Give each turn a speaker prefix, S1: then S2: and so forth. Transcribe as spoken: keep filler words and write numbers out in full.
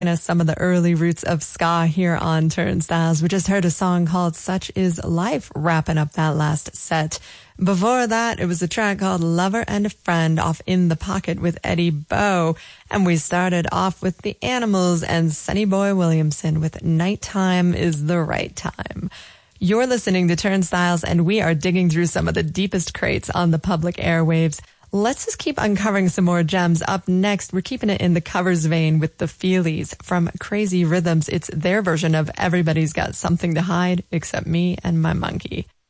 S1: us some of the early roots of ska here on Turnstiles. We just heard a song called Such Is Life wrapping up that last set. Before that, it was a track called Lover and a Friend off In the Pocket with Eddie Bow. And we started off with The Animals and Sonny Boy Williamson with Nighttime is the Right Time. You're listening to Turnstiles, and we are digging through some of the deepest crates on the public airwaves. Let's just keep uncovering some more gems. Up next, we're keeping it in the covers vein with the Feelies from Crazy Rhythms. It's their version of Everybody's Got Something to Hide Except Me and My Monkey.